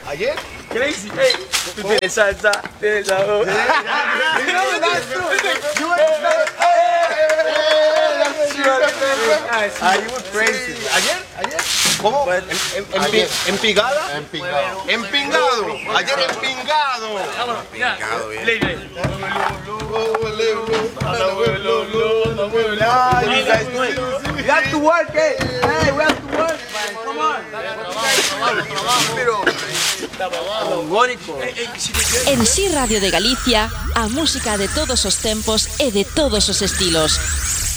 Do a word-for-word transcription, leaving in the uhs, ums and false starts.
¿Ayer? Crazy, hey. Tú tienes salsa, tienes sabor. Ah, you were crazy. ¿Ayer? ¿Ayer? ¿Cómo? ¿En, en, en, Ayer. ¿Empigada? Empingado. Empingado. Ayer empingado. Empingado, bien. Ley, Ah, you guys do it. We have to work, eh? Hey, we have to work, man. Come on. En Si Radio de Galicia, a música de todos os tempos e de todos os estilos.